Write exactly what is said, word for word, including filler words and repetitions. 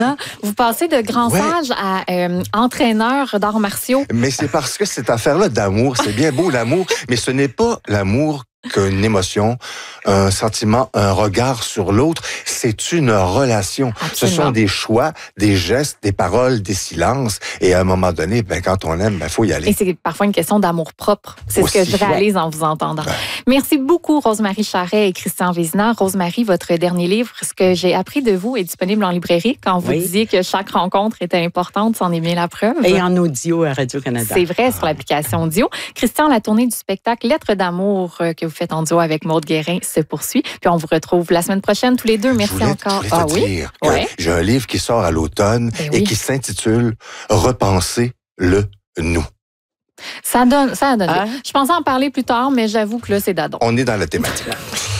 Vous passez de grand Ouais. sage à euh, entraîneur d'arts martiaux. Mais c'est parce que cette affaire-là d'amour, c'est bien beau l'amour, mais ce n'est pas l'amour qu'une émotion, un sentiment, un regard sur l'autre. C'est une relation. Absolument. Ce sont des choix, des gestes, des paroles, des silences. Et à un moment donné, ben, quand on aime, il ben, faut y aller. Et c'est parfois une question d'amour propre. C'est ce que Aussi. je réalise en vous entendant. Ouais. Merci beaucoup, Rosemary Charret et Christian Vézina. Rosemary, votre dernier livre, Ce que j'ai appris de vous, est disponible en librairie. Quand vous Oui. disiez que chaque rencontre était importante, c'en est bien la preuve. Et en audio à Radio-Canada. C'est vrai, sur l'application audio. Christian, la tournée du spectacle Lettres d'amour euh, que vous faites en duo avec Maude Guérin se poursuit. Puis on vous retrouve la semaine prochaine, tous les deux. Merci je voulais, encore. Je voulais te Ah oui? dire que Ouais. j'ai un livre qui sort à l'automne Ben et oui. qui s'intitule « Repenser le nous Ça donne, ça a donné. Ah. Je pensais en parler plus tard, mais j'avoue que là, c'est d'adon. ». On est dans la thématique.